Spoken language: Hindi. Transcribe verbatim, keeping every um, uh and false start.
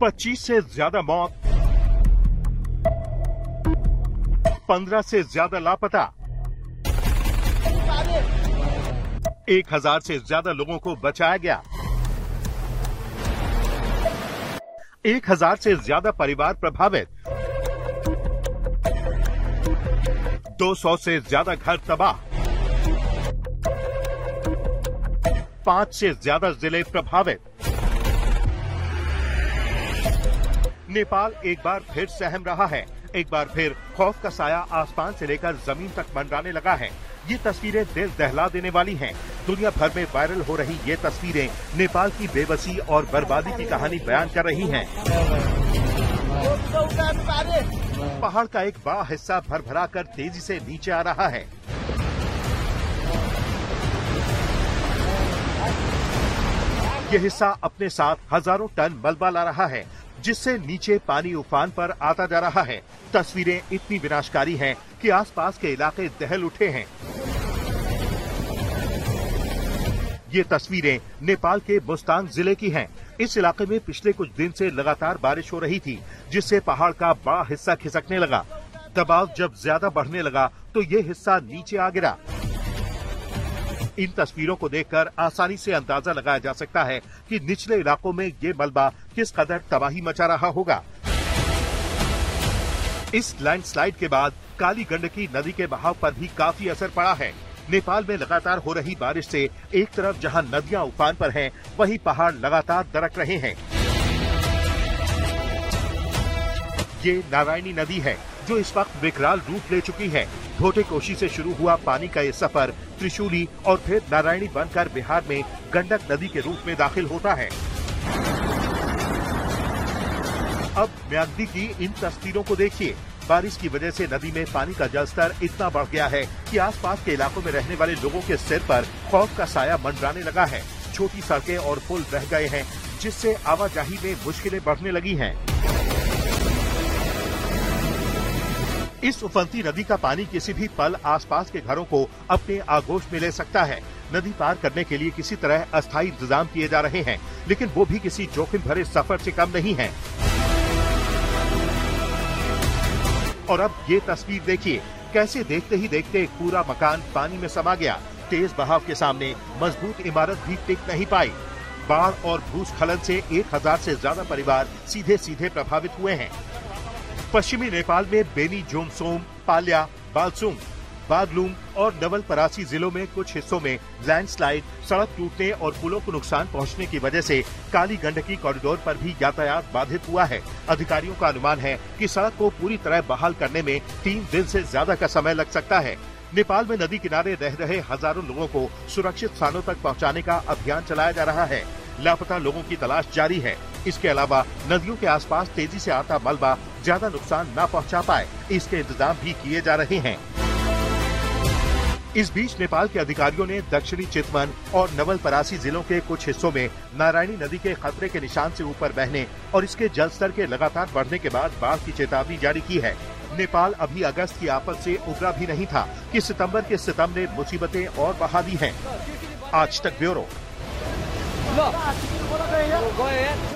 पच्चीस से ज्यादा मौत, पंद्रह से ज्यादा लापता, एक हजार से ज्यादा लोगों को बचाया गया, एक हजार से ज्यादा परिवार प्रभावित, दो सौ से ज्यादा घर तबाह, पांच से ज्यादा जिले प्रभावित। नेपाल एक बार फिर सहम रहा है। एक बार फिर खौफ का साया आसमान से लेकर जमीन तक मंडराने लगा है। ये तस्वीरें दिल दहला देने वाली हैं। दुनिया भर में वायरल हो रही ये तस्वीरें नेपाल की बेबसी और बर्बादी की कहानी बयान कर रही हैं। पहाड़ का एक बड़ा हिस्सा भरभरा कर तेजी से नीचे आ रहा है। यह हिस्सा अपने साथ हजारों टन मलबा ला रहा है, जिससे नीचे पानी उफान पर आता जा रहा है। तस्वीरें इतनी विनाशकारी हैं कि आसपास के इलाके दहल उठे हैं। ये तस्वीरें नेपाल के मुस्तांग जिले की हैं। इस इलाके में पिछले कुछ दिन से लगातार बारिश हो रही थी, जिससे पहाड़ का बड़ा हिस्सा खिसकने लगा। दबाव जब ज्यादा बढ़ने लगा तो ये हिस्सा नीचे आ गिरा। इन तस्वीरों को देखकर आसानी से अंदाजा लगाया जा सकता है कि निचले इलाकों में ये मलबा किस कदर तबाही मचा रहा होगा। इस लैंडस्लाइड के बाद काली गंडकी नदी के बहाव पर भी काफी असर पड़ा है। नेपाल में लगातार हो रही बारिश से एक तरफ जहां नदियां उफान पर हैं, वहीं पहाड़ लगातार दरक रहे हैं। ये नारायणी नदी है जो इस वक्त विकराल रूप ले चुकी है। ढोटेकोशी से शुरू हुआ पानी का ये सफर त्रिशूली और फिर नारायणी बनकर बिहार में गंडक नदी के रूप में दाखिल होता है। अब म्याग्दी की इन तस्वीरों को देखिए। बारिश की वजह से नदी में पानी का जलस्तर इतना बढ़ गया है कि आसपास के इलाकों में रहने वाले लोगों के सिर पर खौफ का साया मंडराने लगा है। छोटी सड़कें और पुल बह गए हैं, जिससे आवाजाही में मुश्किलें बढ़ने लगी हैं। इस उफनती नदी का पानी किसी भी पल आसपास के घरों को अपने आगोश में ले सकता है। नदी पार करने के लिए किसी तरह अस्थायी इंतजाम किए जा रहे हैं, लेकिन वो भी किसी जोखिम भरे सफर से कम नहीं है। और अब ये तस्वीर देखिए, कैसे देखते ही देखते एक पूरा मकान पानी में समा गया। तेज बहाव के सामने मजबूत इमारत भी टिक नहीं पाई। बाढ़ और भूस्खलन से एक हजार से ज्यादा परिवार सीधे सीधे प्रभावित हुए हैं। पश्चिमी नेपाल में बेनी जोमसोम, पाल्या, बालसुंग, बागलुंग और नवलपरासी जिलों में कुछ हिस्सों में लैंडस्लाइड, सड़क टूटने और पुलों को नुकसान पहुंचने की वजह से काली गंडकी कॉरिडोर पर भी यातायात बाधित हुआ है। अधिकारियों का अनुमान है कि सड़क को पूरी तरह बहाल करने में तीन दिन से ज्यादा का समय लग सकता है। नेपाल में नदी किनारे रह रहे हजारों लोगों को सुरक्षित स्थानों तक पहुंचाने का अभियान चलाया जा रहा है। लापता लोगों की तलाश जारी है। इसके अलावा नदियों के आसपास तेजी से आता मलबा ज्यादा नुकसान न पहुंचा पाए, इसके इंतजाम भी किए जा रहे हैं। इस बीच नेपाल के अधिकारियों ने दक्षिणी चितवन और नवलपरासी जिलों के कुछ हिस्सों में नारायणी नदी के खतरे के निशान से ऊपर बहने और इसके जलस्तर के लगातार बढ़ने के बाद बाढ़ की चेतावनी जारी की है। नेपाल अभी अगस्त की आफत से उबरा भी नहीं था कि सितंबर के सितम ने मुसीबतें और बढ़ा दी हैं। आज तक ब्यूरो।